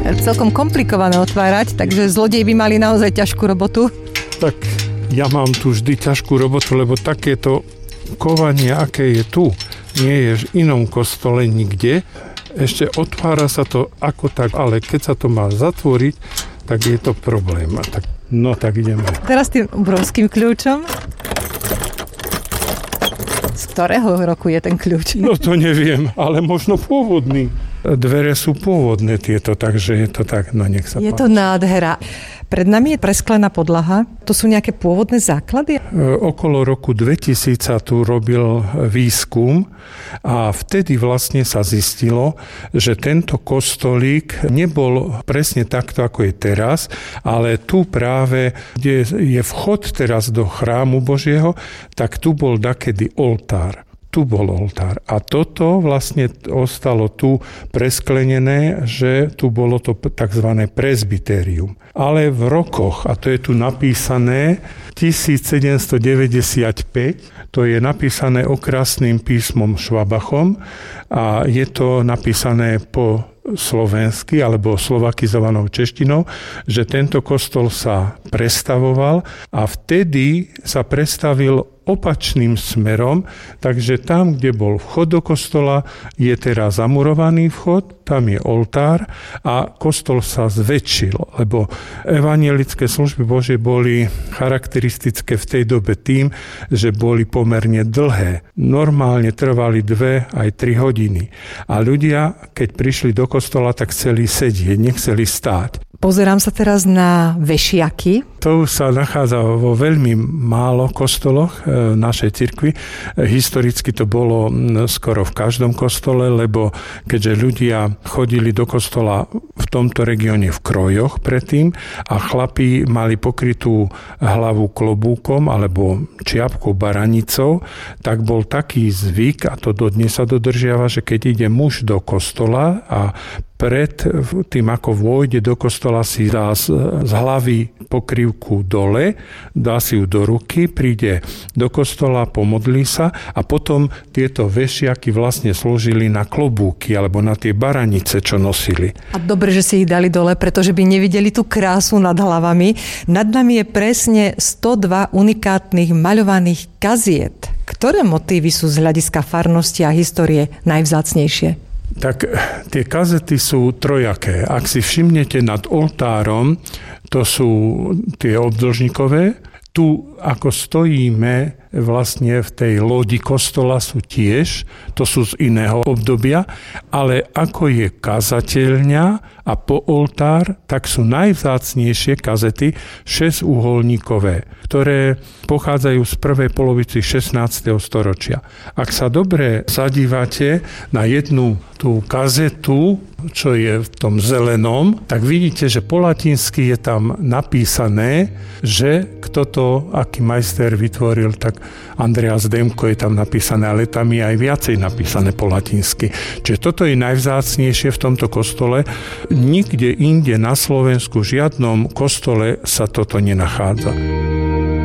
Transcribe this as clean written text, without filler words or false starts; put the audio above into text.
celkom komplikované otvárať, takže zlodeji by mali naozaj ťažkú robotu. Tak ja mám tu vždy ťažkú robotu, lebo takéto kovanie, aké je tu, nie je v inom kostole nikde. Ešte otvára sa to ako tak, ale keď sa to má zatvoriť, tak je to problém. Tak ideme. Teraz tým obrovským kľúčom. Z ktorého roku je ten kľúč? No to neviem, ale možno pôvodný. Dvere sú pôvodné tieto, takže je to tak, no nech sa páči. Je to nádhera. Pred nami je presklená podlaha. To sú nejaké pôvodné základy? Okolo roku 2000 sa tu robil výskum a vtedy vlastne sa zistilo, že tento kostolík nebol presne takto, ako je teraz, ale tu práve, kde je vchod teraz do chrámu Božieho, tak tu bol dakedy oltár. Tu bol oltár. A toto vlastne ostalo tu presklenené, že tu bolo to tzv. Presbytérium. Ale v rokoch, a to je tu napísané, 1795, to je napísané okrasným písmom Švabachom a je to napísané po slovensky alebo slovakizovanou češtinou, že tento kostol sa prestavoval a vtedy sa prestavil opačným smerom, takže tam, kde bol vchod do kostola, je teraz zamurovaný vchod, tam je oltár a kostol sa zväčšil, lebo evanjelické služby Božie boli charakteristické v tej dobe tým, že boli pomerne dlhé. Normálne trvali 2 aj 3 hodiny. A ľudia, keď prišli do kostola, tak chceli sedieť, nechceli stáť. Pozerám sa teraz na vešiaky. To sa nachádza vo veľmi málo kostoloch našej cirkvi. Historicky to bolo skoro v každom kostole, lebo keďže ľudia chodili do kostola v tomto regióne v krojoch predtým a chlapi mali pokrytú hlavu klobúkom alebo čiapkou baranicou, tak bol taký zvyk, a to dodnes sa dodržiava, že keď ide muž do kostola a pred tým, ako vôjde do kostola, si dá z hlavy pokrývku dole, dá si ju do ruky, príde do kostola, pomodlí sa a potom tieto vešiaky vlastne slúžili na klobúky alebo na tie baranice, čo nosili. A dobre, že si ich dali dole, pretože by nevideli tú krásu nad hlavami. Nad nami je presne 102 unikátnych maľovaných kaziet. Ktoré motívy sú z hľadiska farnosti a histórie najvzácnejšie? Tak tie kazety sú trojaké. Ak si všimnete nad oltárom, to sú tie obdĺžnikové. Tu, ako stojíme vlastne v tej lodi kostola, sú tiež, to sú z iného obdobia, ale ako je kazateľňa a po oltár, tak sú najvzácnejšie kazety 6-uholníkové, ktoré pochádzajú z prvej polovici 16. storočia. Ak sa dobre zadívate na jednu tú kazetu, čo je v tom zelenom, tak vidíte, že po latinsky je tam napísané, že kto to, aký majster vytvoril, tak Andreas Demko je tam napísané, ale tam je aj viacej napísané po latinsky. Čiže toto je najvzácnejšie v tomto kostole. Nikde inde na Slovensku, v žiadnom kostole sa toto nenachádza.